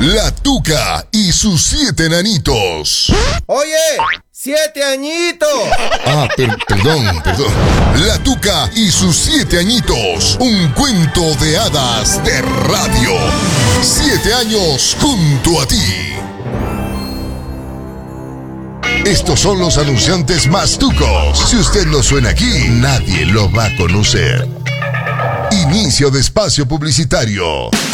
La Tuca y sus 7 enanitos. Oye, 7 añitos. Perdón. La Tuca y sus 7 añitos. Un cuento de hadas de radio. 7 años junto a ti. Estos son los anunciantes más tucos. Si usted no suena aquí, nadie lo va a conocer. Inicio de espacio publicitario.